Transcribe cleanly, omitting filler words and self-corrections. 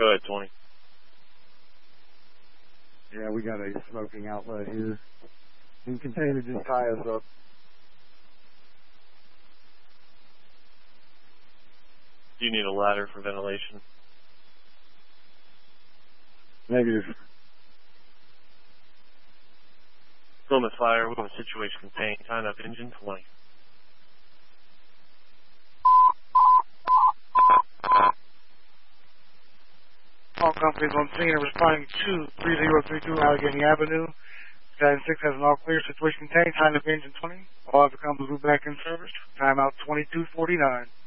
ahead, 20. Yeah, we got a smoking outlet here. You can continue to just tie us up. Do you need a ladder for ventilation? Negative. Plymouth Fire, we have a situation contained. Tying up engine 20. All companies on scene are responding to 3032 Allegheny Avenue. Guidance 6 has an all clear, situation contained. Tying up engine 20. All other companies will be back in service. Timeout 2249.